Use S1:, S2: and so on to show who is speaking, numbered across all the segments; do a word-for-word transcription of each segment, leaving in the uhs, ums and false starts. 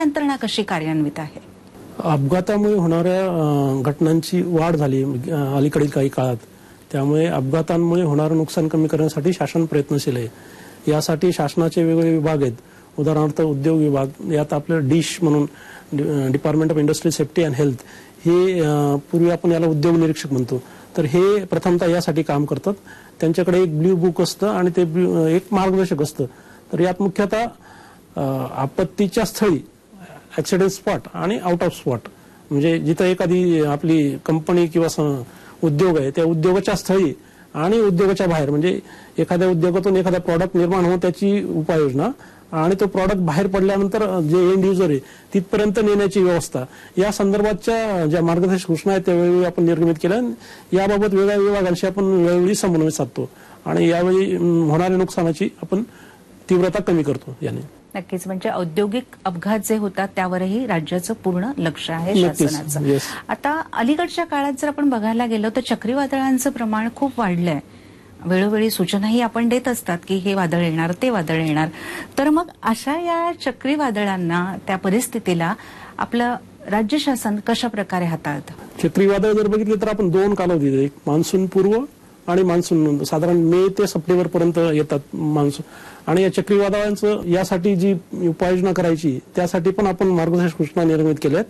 S1: यंत्रणा कशी कार्यान्वित आहे?
S2: अपघातामुळे होणाऱ्या घटनांची वाढ झाली अलीकडील काही काळात, त्यामुळे अपघातांमुळे होणारं नुकसान कमी करण्यासाठी शासन प्रयत्नशील आहे. यासाठी शासनाचे वेगवेगळे विभाग आहेत. उदाहरणार्थ उद्योग विभाग, यात आपलं डिश म्हणून department of industry safety and health, हे पूर्वी आपण याला उद्योग निरीक्षक म्हणतो, तर हे प्रथमतः यासाठी काम करतात. त्यांच्याकडे एक ब्ल्यू बुक असतं आणि ते एक मार्गदर्शक असतं. तर यात मुख्यतः आपत्तीच्या स्थळी, ऍक्सिडेंट स्पॉट आणि आउट ऑफ स्पॉट, म्हणजे जिथं एखादी आपली कंपनी किंवा उद्योग आहे त्या उद्योगाच्या स्थळी आणि उद्योगाच्या बाहेर, म्हणजे एखाद्या उद्योगातून एखादा प्रॉडक्ट निर्माण होऊन त्याची उपाययोजना आणि तो प्रॉडक्ट बाहेर पडल्यानंतर जे एंड युजर आहे तिथपर्यंत नेण्याची व्यवस्था, या संदर्भातच्या ज्या मार्गदर्शक सूचना आहेत त्यावेळी आपण निर्गमित केल्या. याबाबत वेगळ्या विभागांशी आपण वेळोवेळी समन्वय साधतो आणि यावेळी होणाऱ्या नुकसानाची आपण तीव्रता कमी करतो. याने
S1: नक्कीच, म्हणजे औद्योगिक अपघात जे होतात त्यावरही राज्याचं पूर्ण लक्ष आहे शासनाचं. आता अलीकडच्या काळात जर आपण बघायला गेलो तर चक्रीवादळांचं प्रमाण खूप वाढलंय. वेळोवेळी सूचनाही आपण देत असतात की हे वादळ येणार, ते वादळ येणार. तर मग अशा या चक्रीवादळांना, त्या परिस्थितीला आपलं राज्य शासन कशा प्रकारे हाताळतं?
S2: चक्रीवादळ जर बघितले तर आपण दोन कालावधी, एक मान्सून पूर्व आणि मान्सून, साधारण मे ते सप्टेंबर पर्यंत येतात मान्सून. आणि या चक्रीवादळांचं यासाठी जी उपाययोजना करायची त्यासाठी पण आपण मार्गदर्शक सूचना निर्मित केल्यात.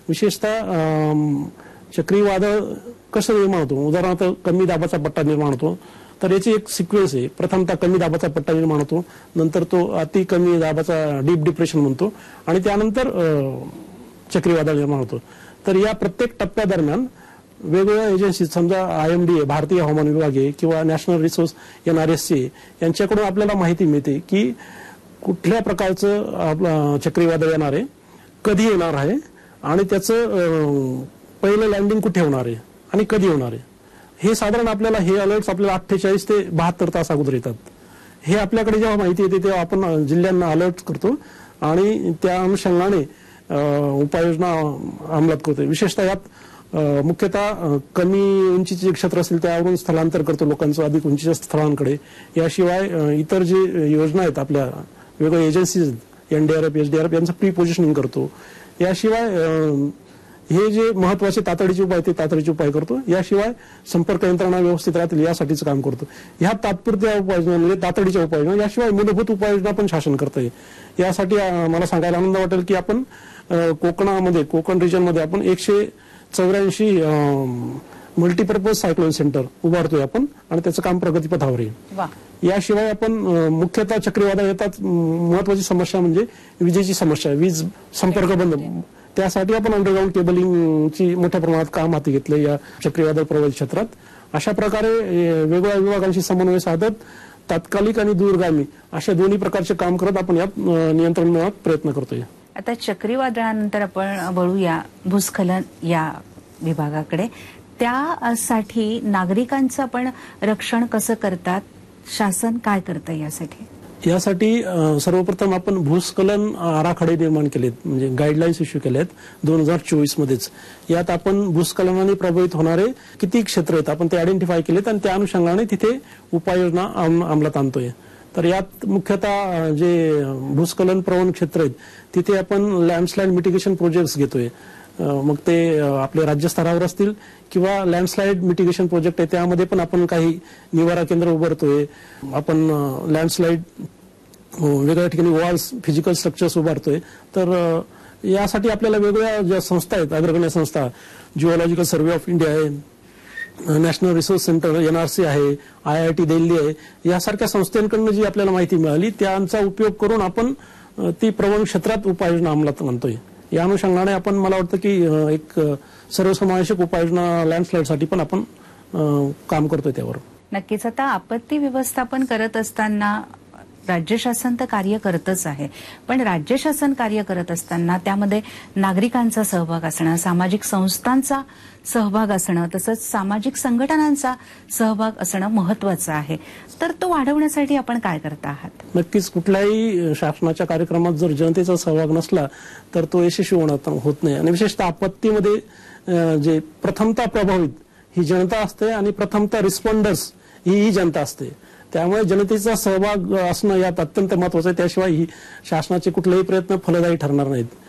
S2: विशेषतः चक्रीवादळ कसं निर्माण होतो, उदाहरणार्थ कमी दाबाचा पट्टा निर्माण होतो, तर याची एक सिक्वेन्स आहे. प्रथमतः कमी दाबाचा पट्टा निर्माण होतो, नंतर तो अति कमी दाबाचा डीप डिप्रेशन म्हणतो आणि त्यानंतर चक्रीवादळ निर्माण होतो. तर या प्रत्येक टप्प्यादरम्यान वेगवेगळ्या एजन्सी, समजा आय एम डी आहे, भारतीय हवामान विभाग आहे, किंवा national resource N R S C, यांच्याकडून आपल्याला माहिती मिळते की कुठल्या प्रकारचं चक्रीवादळ येणार आहे, कधी येणार आहे आणि त्याचं पहिलं लँडिंग कुठे होणार आहे आणि कधी होणार आहे. हे साधारण आपल्याला हे अलर्ट्स आपल्याला अठ्ठेचाळीस ते बहात्तर तास अगोदर येतात. हे आपल्याकडे जेव्हा माहिती येते तेव्हा आपण जिल्ह्यांना अलर्ट करतो आणि त्या अनुषंगाने उपाययोजना अंमलात करतो. विशेषतः यात मुख्यतः कमी उंचीचे जे क्षेत्र असेल त्यावरून स्थलांतर करतो लोकांचं अधिक उंचीच्या स्थळांकडे. याशिवाय इतर जे योजना आहेत आपल्या वेगवेगळ्या एजन्सीज, एनडीआरएफ, एसडीआरएफ, यांचं प्री पोझिशनिंग करतो. याशिवाय हे जे महत्वाचे तातडीचे उपाय ते तातडीचे उपाय करतो. याशिवाय संपर्क यंत्रणा व्यवस्थित राहतील यासाठीच काम करतो. ह्या तात्पुरत्या उपाययोजना म्हणजे तातडीच्या उपाययोजना, याशिवाय मूलभूत उपाययोजना पण शासन करत आहे. यासाठी मला सांगायला आनंद वाटेल की आपण कोकणामध्ये, कोकण रिजनमध्ये आपण एकशे चौऱ्याऐंशी मल्टीपर्पज सायक्लोन सेंटर उभारतोय आपण आणि त्याचं काम प्रगतीपथावर आहे. याशिवाय आपण मुख्यतः चक्रीवादळ येतात महत्वाची समस्या म्हणजे विजेची समस्या, वीज संपर्क बंद, त्यासाठी आपण अंडरग्राऊंड केबलिंगची मोठ्या प्रमाणात काम हाती घेतलं या चक्रीवादळ प्रभावित क्षेत्रात. अशा प्रकारे वेगवेगळ्या विभागांशी समन्वय साधत तात्कालिक आणि दूरगामी अशा दोन्ही प्रकारचे काम करत आपण यात नियंत्रण मिळवण्यात प्रयत्न करतोय.
S1: आता चक्रीवादळानंतर आपण वळूया भूस्खलन या विभागाकडे. त्यासाठी नागरिकांचं आपण रक्षण कसं करतात, शासन काय करतं यासाठी?
S2: यासाठी सर्वप्रथम आपण भूस्खलन आराखडे निर्माण केलेत, म्हणजे गाईडलाईन्स इश्यू केलेत दोन हजार चोवीस मध्येच. यात आपण भूस्खलनाने प्रभावित होणारे किती क्षेत्र आहेत आपण ते आयडेंटिफाय केलेत आणि त्या अनुषंगाने तिथे उपाययोजना अंमलात आणतोय. तर यात मुख्यतः जे भूस्खलन प्रवण क्षेत्र आहेत तिथे आपण लँडस्लाइड मिटिगेशन प्रोजेक्ट्स घेतोय. मग ते आपल्या राज्यस्तरावर असतील किंवा लँडस्लाइड मिटिगेशन प्रोजेक्ट आहे त्यामध्ये पण आपण काही निवारा केंद्र उभारतोय. आपण लँडस्लाइड वेगवेगळ्या ठिकाणी वॉल्स, फिजिकल स्ट्रक्चर्स उभारतोय. तर यासाठी आपल्याला वेगवेगळ्या ज्या संस्था आहेत, अग्रगण्य संस्था, जिओलॉजिकल सर्व्हे ऑफ इंडिया आहे, national resource centre N R C आहे, आय आय टी दिल्ली आहे, यासारख्या संस्थांकडून जी आपल्याला माहिती मिळाली त्यांचा उपयोग करून आपण ती प्रवण क्षेत्रात उपाययोजना अंमलात आणतोय. या अनुषंगाने आपण, मला वाटतं की एक सर्वसमावेशक उपाययोजना लँडस्लाइडसाठी पण आपण काम करतोय त्यावर.
S1: नक्कीच. आता आपत्ती व्यवस्थापन करत असताना राज्य शासन तर कार्य करतच आहे, पण राज्य शासन कार्य करत असताना त्यामध्ये नागरिकांचा सहभाग असणं, सामाजिक संस्थांचा सहभाग असणं, तसंच सामाजिक संघटनांचा सहभाग असणं महत्वाचं आहे. तर तो वाढवण्यासाठी आपण काय करत आहात?
S2: नक्कीच. कुठल्याही शासनाच्या कार्यक्रमात जर जनतेचा सहभाग नसला तर तो यशस्वी होत नाही. आणि विशेषतः आपत्तीमध्ये जे प्रथमतः प्रभावित ही जनता असते आणि प्रथमतः रिस्पॉन्डर्स ही ही जनता असते. त्यामुळे जनतेचा सहभाग असणं यात अत्यंत महत्वाचं आहे. त्याशिवाय ही शासनाचे कुठलेही प्रयत्न फलदायी ठरणार नाहीत.